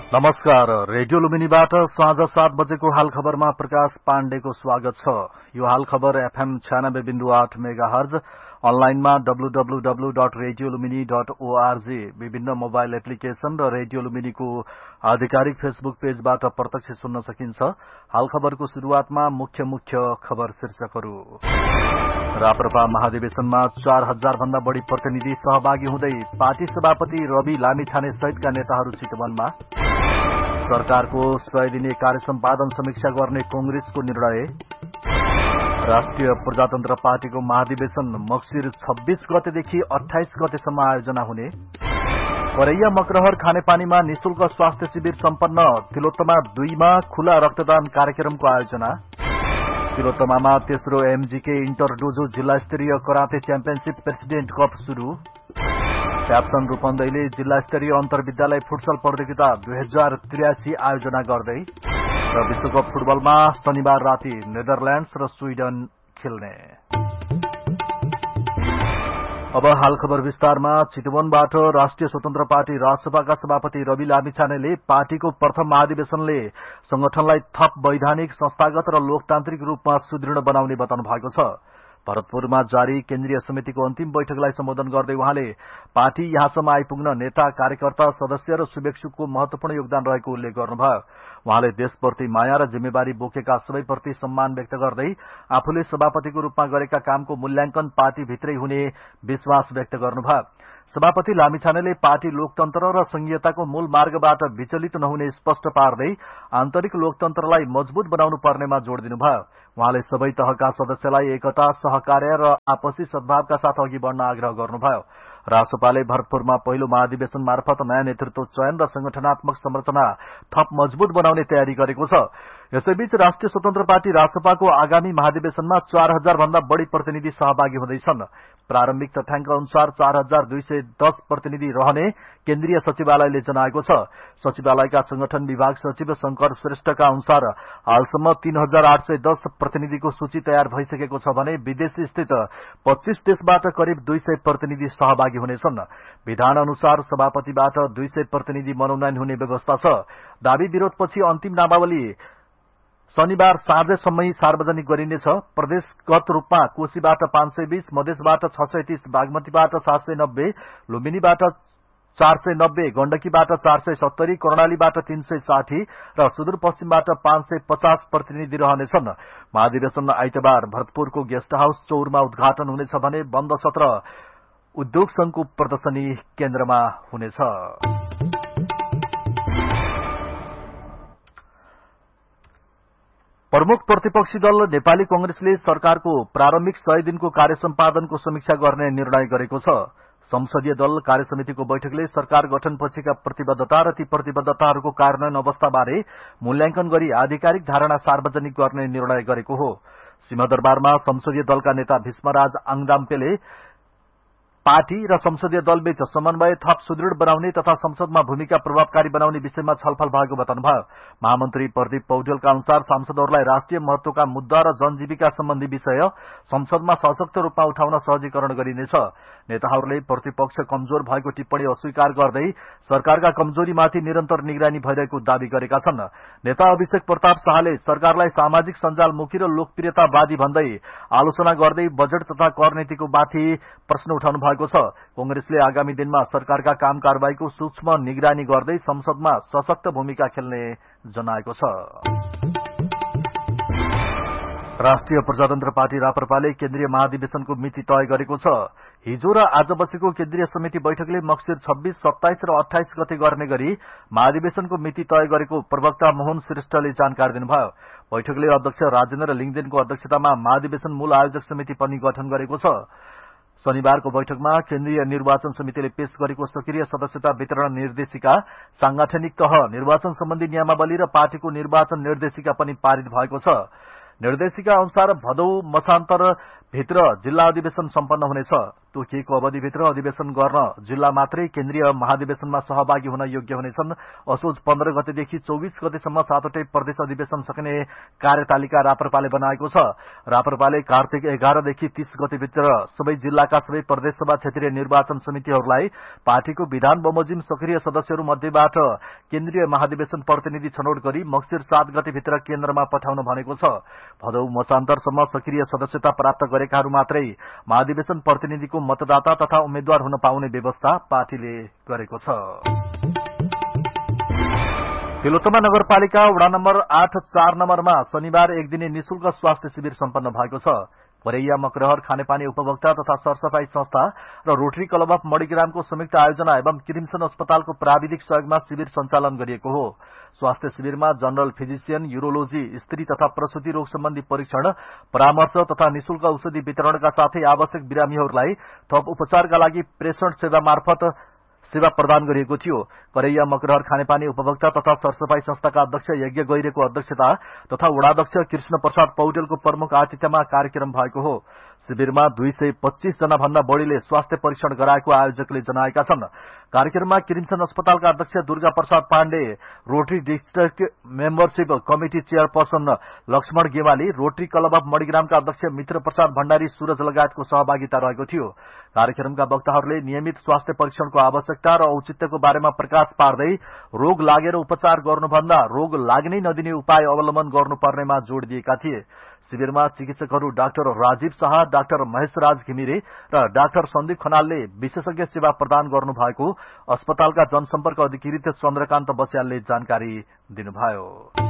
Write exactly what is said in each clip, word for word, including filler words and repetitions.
नमस्कार। रेडियो लुम्बिनीबाट साँझ सात बजेको हाल खबरमा प्रकाश पाण्डेको स्वागत छ। यो हाल खबर एफएम छयानब्बे बिन्दु आठ मेगा हर्ज, अनलाइनमा W W W dot radio Lumbini dot ORG, विभिन्न मोबाइल एप्लिकेशन र रेडियो लुम्बिनीको आधिकारिक फेसबुक पेजबाट प्रत्यक्ष सुन्न सकिन्छ। हाल खबरको शुरूआतमा मुख्य मुख्य खबर शीर्षकहरू। राप्रपा महाधिवेशनमा चार हजार भन्दा बढ़ी प्रतिनिधि सहभागी हुँदै पार्टी सभापति रवि लामिछाने सहितका नेताहरू चितवनमा। सरकारको सय दिने कार्य सम्पादन समीक्षा गर्ने कांग्रेसको निर्णय। राष्ट्रिय प्रजातन्त्र पार्टीको महाधिवेशन मक्सिर छब्बीस गतेदेखि अठाइस गतेसम्म आयोजना हुने। करैया मकरहर खानेपानीमा निशुल्क स्वास्थ्य शिविर सम्पन्न। तिलोत्तमा दुईमा खुला रक्तदान कार्यक्रमको आयोजना। तिलोत्तमामा तेस्रो एमजीके इन्टर डोजो जिल्ला स्तरीय कराते च्याम्पियनशीप प्रेसिडेन्ट कप शुरू। क्याप्सन रूपन्देहीले जिल्ला स्तरीय अन्तर्विद्यालय फुटसल प्रतियोगिता दुई हजार त्रियासी आयोजना गर्दै। र विश्वकप फुटबलमा शनिबार राति नेदरल्याण्ड्स र स्वीडन खेल्ने। अब हाल खबर विस्तारमा। चितवनबाट राष्ट्रिय स्वतन्त्र पार्टी राजसभाका सभापति रवि लामिछानेले पार्टीको प्रथम महाधिवेशनले संगठनलाई थप वैधानिक, संस्थागत र लोकतान्त्रिक रूपमा सुदृढ़ बनाउने बताउनु भएको छ। भरतपुरमा जारी केन्द्रीय समितिको अन्तिम बैठकलाई सम्बोधन गर्दै उहाँले पार्टी यहाँसम्म आइपुग्न नेता, कार्यकर्ता, सदस्य र शुभेच्छुकको महत्वपूर्ण योगदान रहेको उल्लेख गर्नुभयो। उहाँले देशप्रति माया र जिम्मेवारी बोकेका सबैप्रति सम्मान व्यक्त गर्दै आफूले सभापतिको रूपमा गरेका कामको मूल्याङ्कन पार्टीभित्रै हुने विश्वास व्यक्त गर्नुभयो। सभापति लामिछानेले पार्टी लोकतन्त्र र संघीयताको मूल मार्गबाट विचलित नहुने स्पष्ट पार्दै आन्तरिक लोकतन्त्रलाई मजबूत बनाउनु पर्नेमा जोड़ दिनुभयो। उहाँले सबै तहका सदस्यलाई एकता, सहकार्य र आपसी सद्भावका साथ अघि बढ़न आग्रह गर्नुभयो। रासपाले भरतपुरमा पहिलो महाधिवेशन मार्फत नयाँ नेतृत्व चयन र संगठनात्मक संरचना थप मजबूत बनाउने तयारी गरेको छ। यसैबीच राष्ट्रिय स्वतन्त्र पार्टी रासपाको आगामी महाधिवेशनमा चार हजार भन्दा बढ़ी प्रतिनिधि सहभागी हुँदैछन्। प्रारम्भिक तथ्याङ्क अनुसार चार हजार दुई सय दस प्रतिनिधि रहने केन्द्रीय सचिवालयले जनाएको छ। सचिवालयका संगठन विभाग सचिव शंकर श्रेष्ठका अनुसार हालसम्म तीन हजार आठ सय दस प्रतिनिधिको सूची तयार भइसकेको छ भने विदेश स्थित पच्चीस देशबाट करिब दुई सय प्रतिनिधि सहभागी हुनेछन्। विधान अनुसार सभापतिबाट दुई सय प्रतिनिधि मनोनयन हुने व्यवस्था छ। दावी विरोधपछि अन्तिम नामावली शनिबार साँझसम्मै सार्वजनिक गरिनेछ। प्रदेशगत रूपमा कोशीबाट पाँच सय बीस, मधेसबाट छ सय तीस, बागमतीबाट सात सय नब्बे, लुम्बिनीबाट चार सय नब्बे, गण्डकीबाट चार सय सत्तरी, कर्णालीबाट तीन सय साठी र सुदूरपश्चिमबाट पाँच सय पचास प्रतिनिधि रहनेछन्। महाधिवेशन आइतबार भरतपुरको गेस्ट हाउस चौरमा उद्घाटन हुनेछ भने बन्द सत्र उद्योग संघको प्रदर्शनी केन्द्रमा हुनेछ। प्रमुख प्रतिपक्षी दल नेपाली कांग्रेसले सरकारको प्रारम्भिक सय दिनको कार्य सम्पादनको समीक्षा गर्ने निर्णय गरेको छ। संसदीय दल कार्यसमितिको बैठकले सरकार गठनपछिका प्रतिबद्धता र ती प्रतिबद्धताहरूको कार्यान्वयन अवस्थाबारे मूल्याङ्कन गरी आधिकारिक धारणा सार्वजनिक गर्ने निर्णय गरेको हो। सिंहदरबारमा संसदीय दलका नेता भीष्मराज आङदाम्पेले पार्टी र संसदीय दलबीच समन्वय थप सुदृढ़ बनाउने तथा संसदमा भूमिका प्रभावकारी बनाउने विषयमा छलफल भएको बताउनुभयो। महामन्त्री प्रदीप पौडेलका अनुसार सांसदहरूलाई राष्ट्रिय महत्वका मुद्दा र जनजीविका सम्बन्धी विषय संसदमा सशक्त रूपमा उठाउन सहजीकरण गरिनेछ। नेताहरूले प्रतिपक्ष कमजोर भएको टिप्पणी अस्वीकार गर्दै सरकारका कमजोरीमाथि निरन्तर निगरानी भइरहेको दावी गरेका छन्। नेता अभिषेक प्रताप शाहले सरकारलाई सामाजिक सञ्जालमुखी र लोकप्रियतावादी भन्दै आलोचना गर्दै बजेट तथा कर नीतिको माथि प्रश्न उठाउनु भएको छ। कांग्रेसले आगामी दिनमा सरकारका काम कारबाहीको सूक्ष्म निगरानी गर्दै संसदमा सशक्त भूमिका खेल्ने जनाएको छ। राष्ट्रिय प्रजातन्त्र पार्टी राप्रपाले केन्द्रीय महाधिवेशनको मिति तय गरेको छ। हिजो र आज बसेको केन्द्रीय समिति बैठकले मक्सिर छब्बीस, सत्ताइस र अठाइस गते गर्ने गरी महाधिवेशनको मिति तय गरेको प्रवक्ता मोहन श्रेष्ठले जानकारी दिनुभयो। बैठकले अध्यक्ष राजेन्द्र लिङदेनको अध्यक्षतामा महाधिवेशन मूल आयोजक समिति पनि गठन गरेको छ। शनिबारको बैठकमा केन्द्रीय निर्वाचन समितिले पेश गरेको सक्रिय सदस्यता वितरण निर्देशिका, सांगठनिक तह निर्वाचन सम्बन्धी नियमावली र पार्टीको निर्वाचन निर्देशिका पनि पारित भएको छ। निर्देशिका अनुसार भदौ मसान्तर भित्र जिल्ला अधिवेशन सम्पन्न हुनेछ। तोकिएको अवधिभित्र अधिवेशन गर्न जिल्ला मात्रै केन्द्रीय महाधिवेशनमा सहभागी हुन योग्य हुनेछन्। असोज पन्ध्र गतेदेखि चौबिस गतेसम्म सातवटै प्रदेश अधिवेशन सक्ने कार्यतालिका राप्रपाले बनाएको छ। राप्रपाले कार्तिक एघारदेखि तीस गतेभित्र सबै जिल्लाका सबै प्रदेशसभा क्षेत्रीय निर्वाचन समितिहरूलाई पार्टीको विधान बमोजिम सक्रिय सदस्यहरू मध्येबाट केन्द्रीय महाधिवेशन प्रतिनिधि छनौट गरी मक्सिर सात गतेभित्र केन्द्रमा पठाउन भनेको छ। भदौ मसान्तरसम्म सक्रिय सदस्यता प्राप्त गरेकाहरू मात्रै महाधिवेशन प्रतिनिधिको मतदाता तथा उम्मेद्वार हुन पाउने व्यवस्था पार्टीले गरेको छ। तिलोत्तमा नगरपालिका वडा नम्बर आठ चार नम्बरमा शनिबार एक दिने निशुल्क स्वास्थ्य शिविर सम्पन्न भएको छ। करैया मकरहर खानेपानी उपभोक्ता तथा सरसफाई संस्था र रोटरी क्लब अफ मणिग्रामको संयुक्त आयोजना एवं क्रिम्सन अस्पतालको प्राविधिक सहयोगमा शिविर सञ्चालन गरिएको हो। स्वास्थ्य शिविरमा जनरल फिजिशियन, यूरोलोजी, स्त्री तथा प्रसूति रोग सम्बन्धी परीक्षण, परामर्श तथा निशुल्क औषधि वितरणका साथै आवश्यक बिरामीहरूलाई थप उपचारका लागि प्रेषण सेवा मार्फत सेवा प्रदान गरिएको थियो। करैया मकरहर खानेपानी उपभोक्ता तथा सरसफाई संस्थाका अध्यक्ष यज्ञ गैरेको अध्यक्षता तथा वडाध्यक्ष कृष्ण प्रसाद पौडेलको प्रमुख आतिथ्यमा कार्यक्रम भएको हो। शिविरमा दुई सय पच्चीस जना भन्दा बढ़ीले स्वास्थ्य परीक्षण गराएको आयोजकले जनाएका छन्। कार्यक्रममा क्रिम्सन अस्पतालका अध्यक्ष Durga Prasad Pandey, rotary district membership committee chairperson Laxman Gewali, rotary club of मणिग्रामका अध्यक्ष मित्र प्रसाद भण्डारी सूरज लगायतको सहभागिता रहेको थियो। कार्यक्रमका वक्ताहरूले नियमित स्वास्थ्य परीक्षणको आवश्यकता र औचित्यको बारेमा प्रकाश पार्दै रोग लागेर उपचार गर्नुभन्दा रोग लाग्नै नदिने उपाय अवलम्बन गर्नुपर्नेमा जोड़ दिएका थिए। शिविरमा चिकित्सकहरू डाक्टर राजीव शाह, डाक्टर महेशराज घिमिरे र डाक्टर सन्दीप खनालले विशेषज्ञ सेवा प्रदान गर्नुभएको अस्पतालका जनसम्पर्क अधिकृत चन्द्रकान्त बस्यालले जानकारी दिनुभयो।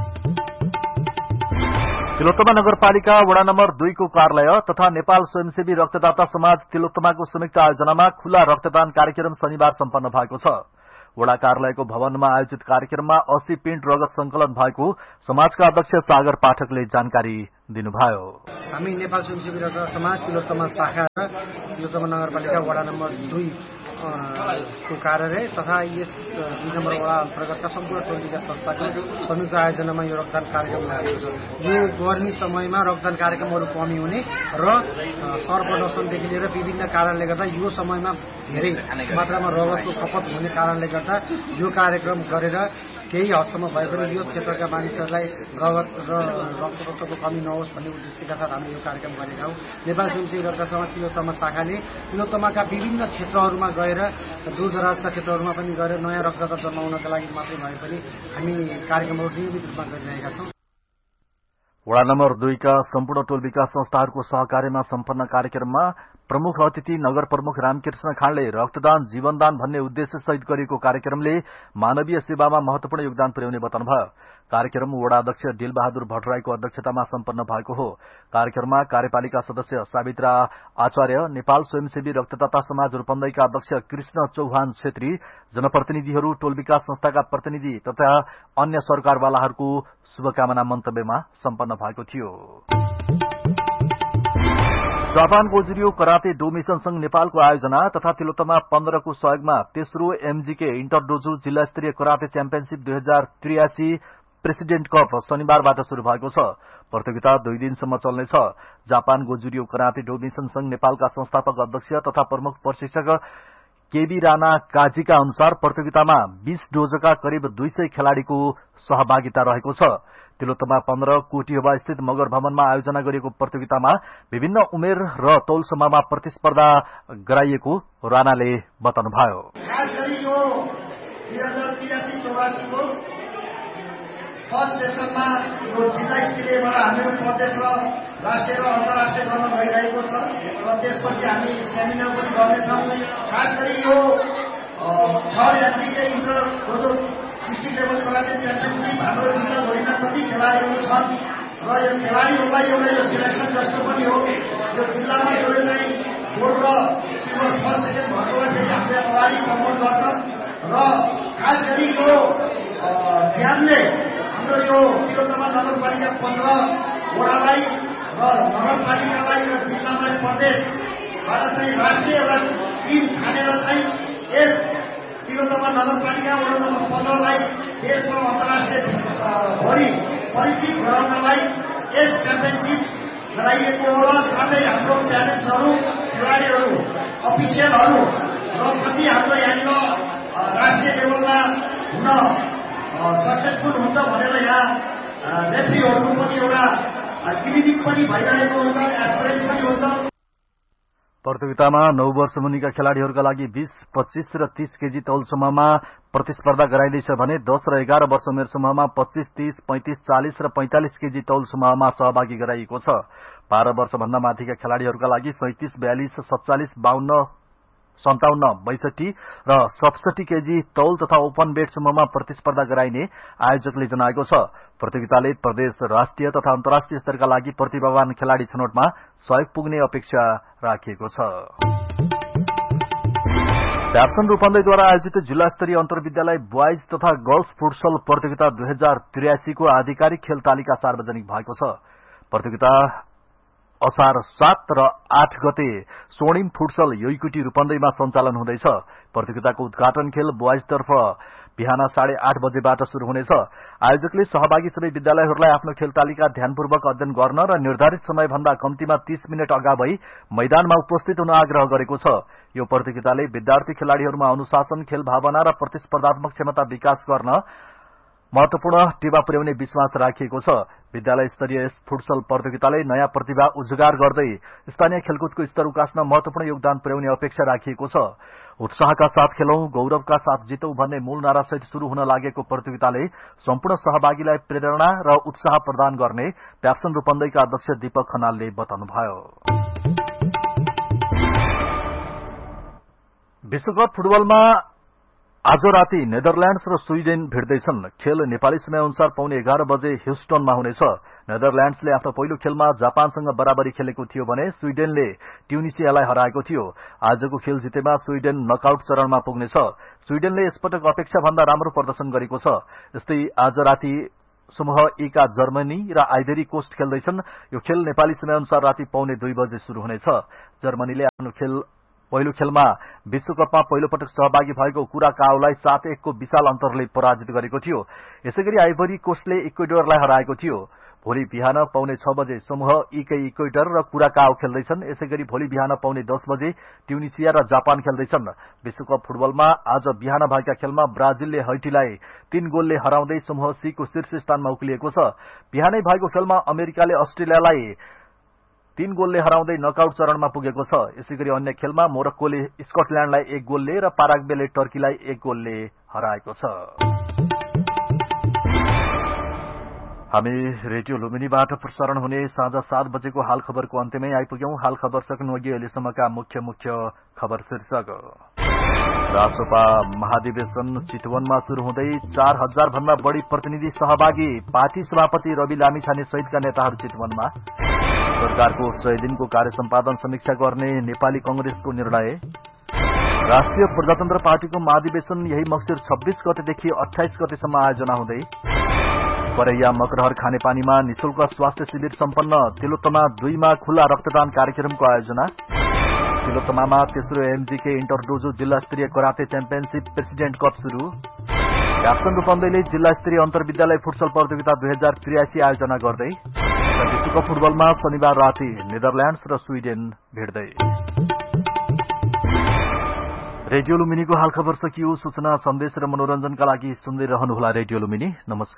तिलोत्तमा नगरपालिका वडा नम्बर दुई को कार्यालय तथा नेपाल स्वयंसेवी रक्तदाता समाज तिलोत्तमाको संयुक्त आयोजनामा खुला रक्तदान कार्यक्रम शनिबार सम्पन्न भएको छ। वडा कार्यालयको भवनमा आयोजित कार्यक्रममा अस्सी पिण्ड रगत संकलन भएको समाजका अध्यक्ष सागर पाठकले जानकारी दिनुभयो। हामी नेपाल स्वयंसेवी रक्तदाता समाज तिलोत्तमा शाखा र तिलोत्तमा नगरपालिका वडा नम्बर दुई को कार्यालय तथा यस दुई नम्बर वडा अन्तर्गतका सम्पूर्ण टोलीका संस्थाको संयुक्त आयोजनामा यो रक्तदान कार्यक्रम लागेको छ। यो गर्मी समयमा रक्तदान कार्यक्रमहरू कमी हुने र सर्वप्रदर्शनदेखि लिएर विभिन्न कारणले गर्दा यो समयमा धेरै मात्रामा रगतको खपत हुने कारणले गर्दा यो कार्यक्रम गरेर केही हदसम्म भए पनि यो क्षेत्रका मानिसहरूलाई रगत र रक्तको कमी नहोस् भन्ने उद्देश्यका साथ हामीले यो कार्यक्रम गरेका हौं। नेपाल स्वयंसेवी रक्तदाता समाज तिलोत्तमा शाखाले तिलोत्तमाका विभिन्न क्षेत्रहरूमा गएर दूरदराजका क्षेत्रहरूमा पनि गएर नयाँ रक्तदाता जन्माउनका लागि मात्रै भए पनि हामी कार्यक्रमहरू नियमित रूपमा गरिरहेका छौं। वडा नम्बर दुई का सम्पूर्ण टोल विकास संस्थाहरूको सहकार्यमा सम्पन्न कार्यक्रममा प्रमुख अतिथि नगर प्रमुख रामकृष्ण खाँडले रक्तदान जीवनदान भन्ने उद्देश्य सहित गरिएको कार्यक्रमले मानवीय सेवामा महत्वपूर्ण योगदान पुर्याउने बताउनुभयो। कार्यक्रम वडा अध्यक्ष दिलबहादुर भट्टराईको अध्यक्षतामा सम्पन्न भएको हो। कार्यक्रममा कार्यपालिका सदस्य सावित्रा आचार्य, नेपाल स्वयंसेवी रक्तदाता समाज रूपन्देहीका अध्यक्ष कृष्ण चौहान छेत्री, जनप्रतिनिधिहरू, टोल विकास संस्थाका प्रतिनिधि तथा अन्य सरकारवालाहरूको शुभकामना मन्तव्यमा सम्पन्न भएको थियो। जापान गोजुरियो कराते डोमिसन संघ नेपालको आयोजना तथा तिलोत्तमा पन्ध्रको सहयोगमा तेस्रो एमजीके इन्टरडोजु जिल्ला स्तरीय कराते च्याम्पियनशीप दुई हजार त्रियासी प्रेसिडेन्ट कप शनिबारबाट शुरू भएको छ। प्रतियोगिता दुई दिनसम्म चल्नेछ। जापान गोजुरियो कराते डोमिसन संघ नेपालका संस्थापक अध्यक्ष तथा प्रमुख प्रशिक्षक केबी राणा काजीका अनुसार प्रतियोगितामा बीस डोजका करिब दुई सय खेलाड़ीको सहभागिता रहेको छ। तिलोत्तमा पन्ध्र कोटिहोबा स्थित मगर भवनमा आयोजना गरिएको प्रतियोगितामा विभिन्न उमेर र तौल समूहमा प्रतिस्पर्धा गराइएको राणाले बताउनुभयो। फर्स्ट सेसनमा यो जिल्ला स्तरीयबाट हामीहरू प्रदेश र राष्ट्रिय र अन्तर्राष्ट्रिय गर्न गइरहेको छ र त्यसपछि हामी सेमिनार पनि गर्नेछौँ। खास गरी यो third MGK enter dojo district level karate championship हाम्रो जिल्लाभरिमा कति खेलाडीहरू छन् र यो खेलाडीहरूलाई एउटा यो सिलेक्सन जस्तो पनि हो। यो जिल्लामा जोडे चाहिँ गोल्ड र सिल्भर फर्स्ट सेकेन्ड भएकोलाई फेरि हामीले अगाडि प्रमोट गर्छ र खास गरी यो ज्ञानले हाम्रो यो तिलोत्तमा नगरपालिका पन्ध्र वडालाई र नगरपालिकालाई र जिल्लालाई प्रदेशबाट चाहिँ राष्ट्रिय एउटा टिम छानेर चाहिँ यस तिलोत्तमा नगरपालिका वडा नम्बर पन्ध्रलाई देश र अन्तर्राष्ट्रिय भरि परिचित गराउनलाई यस च्याम्पियनसिप गराइएको हो र साथै हाम्रो प्यारेन्ट्सहरू खेलाडीहरू अफिसियलहरू र कति हाम्रो यहाँनिर राष्ट्रिय लेभलमा हुन सक्सेसफुल हुन्छ भनेर यहाँ रेफ्रीहरूको पनि एउटा क्लिनिक पनि भइरहेको हुन्छ, एस्पिरेन्स पनि हुन्छ। प्रतियोगितामा नौ वर्ष मुनिका खेलाड़ीहरूका लागि बीस, पच्चीस र तीस केजी तौल समूहमा प्रतिस्पर्धा गराइँदैछ भने दस र एघार वर्ष उमेर समूहमा पच्चीस, तीस, पैंतीस, चालीस र पैंतालिस केजी तौल समूहमा सहभागी गराइएको छ। बाह्र वर्षभन्दा माथिका खेलाड़ीहरूका लागि सैंतिस, बयालिस, सत्तालिस, बाहन्न, सन्ताउन्न, बैसठी र सतसठी केजी तौल तथा ओपन वेट समूहमा प्रतिस्पर्धा गराइने आयोजकले जनाएको छ। प्रतियोगिताले प्रदेश, राष्ट्रिय तथा अन्तर्राष्ट्रिय स्तरका लागि प्रतिभावान खेलाड़ी छनौटमा सहयोग पुग्ने अपेक्षा राखिएको छ। प्याप्सन रूपन्देहीद्वारा आयोजित जिल्ला स्तरीय अन्तर्विद्यालय ब्वाइज तथा गर्ल्स फुटसल प्रतियोगिता दुई हजार त्रियासी को आधिकारिक खेल तालिका सार्वजनिक भएको छ। प्रतियोगिता असार सात र आठ गते स्वर्णिम फुटसल योइकुटी रूपन्देहीमा सञ्चालन हुँदैछ। प्रतियोगिताको उद्घाटन खेल ब्वाइजतर्फ बिहान साढे आठ बजेबाट शुरू हुनेछ। आयोजकले सहभागी सबै विद्यालयहरूलाई आफ्नो खेल तालिका ध्यानपूर्वक अध्ययन गर्न र निर्धारित समयभन्दा कम्तीमा तीस मिनट अगावै मैदानमा उपस्थित हुन आग्रह गरेको छ। यो प्रतियोगिताले विद्यार्थी खेलाड़ीहरूमा अनुशासन, खेल भावना र प्रतिस्पर्धात्मक क्षमता विकास गर्न महत्वपूर्ण टेवा पुर्याउने विश्वास राखिएको छ। विद्यालय स्तरीय यस फुटसल प्रतियोगिताले नयाँ प्रतिभा उजागर गर्दै स्थानीय खेलकुदको स्तर उकास्न महत्वपूर्ण योगदान पुर्याउने अपेक्षा राखिएको छ। उत्साहका साथ खेलौं, गौरवका साथ जितौं भन्ने मूल नारासहित शुरू हुन लागेको प्रतियोगिताले सम्पूर्ण सहभागीलाई प्रेरणा र उत्साह प्रदान गर्ने प्याप्सन रूपन्देहीका अध्यक्ष दीपक खनालले बताउनुभयो। विश्वकप फुटबलमा आज राति नेदरल्याण्ड्स र स्वीडेन भिड्दैछन्। खेल नेपाली समय अनुसार पौने एघार बजे ह्युस्टनमा हुनेछ। नेदरल्याण्ड्सले आफ्नो पहिलो खेलमा जापानसँग बराबरी खेलेको थियो भने स्वीडेनले ट्युनिसियालाई हराएको थियो। आजको खेल जितेमा स्वीडेन नकआउट चरणमा पुग्नेछ। स्वीडेनले यसपटक अपेक्षा भन्दा राम्रो प्रदर्शन गरेको छ। यस्तै आज राति समूह ए का जर्मनी र आइभेरी कोस्ट खेल्दैछन्। यो खेल नेपाली समय अनुसार राति पौने दुई बजे शुरू हुनेछ। जर्मनीले आफ्नो खेल पहिलो खेलमा विश्वकपमा पहिलो पटक सहभागी भएको कुराकाओलाई सात एक को विशाल अन्तरले पराजित गरेको थियो। यसैगरी आइभरी कोस्टले इक्वेडरलाई हराएको थियो। भोलि बिहान पौने छ बजे समूह ई कै इक्वेडर र कुराकाओ खेल्दैछन्। यसैगरी भोलि बिहान पौने दस बजे ट्युनिसिया र जापान खेल्दैछन्। विश्वकप फुटबलमा आज बिहान भएका खेलमा ब्राजिलले हैटीलाई तीन गोलले हराउँदै समूह सी को शीर्ष स्थानमा उक्लिएको छ। बिहानै भएको खेलमा अमेरिकाले अस्ट्रेलियालाई तीन गोलले हराउँदै नकआउट चरणमा पुगेको छ। यसैगरी अन्य खेलमा मोरक्कोले स्कटल्याण्डलाई एक गोलले र पाराग्वेले टर्कीलाई एक गोलले हराएको छ। हामी रेडियो लुम्बिनीबाट प्रसारण हुने साँझ सात बजेको हाल खबरको अन्त्यमै आइपुग्यौं। हाल खबर सक्नु अघि अहिलेसम्मका मुख्य मुख्य खबर शीर्षक। रासोपा महाधिवेशन चितवनमा शुरू हुँदै चार हजार भन्दा बढ़ी प्रतिनिधि सहभागी। पार्टी सभापति रवि लामिछाने सहितका नेताहरू चितवनमा। सरकारको सय दिनको कार्य सम्पादन समीक्षा गर्ने नेपाली कंग्रेसको निर्णय। राष्ट्रिय प्रजातन्त्र पार्टीको महाधिवेशन यही मक्सिर छब्बीस गतेदेखि अठाइस गतेसम्म आयोजना हुँदै। परैया मकरहर खानेपानीमा निशुल्क स्वास्थ्य शिविर सम्पन्न। तिलोत्तमा दुईमा खुल्ला रक्तदान कार्यक्रमको आयोजना। तिलोत्तमामा तेस्रो एमजीके इन्टरडोजो जिल्ला स्तरीय कराते च्याम्पियनशीप प्रेसिडेन्ट कप शुरू। प्याप्सन रूपन्देहीले जिल्ला स्तरीय अन्तर्विद्यालय फुटसल प्रतियोगिता दुई हजार त्रियासी आयोजना गर्दै। विश्वकप फुटबलमा शनिबार राति नेदरल्याण्ड्स र स्वीडेन भिड्दै। रेडियो लुम्बिनीको हाल खबर सकियो। सूचना, सन्देश र मनोरञ्जनका लागि सुन्दै रहनुहोला रेडियो लुम्बिनी। नमस्कार।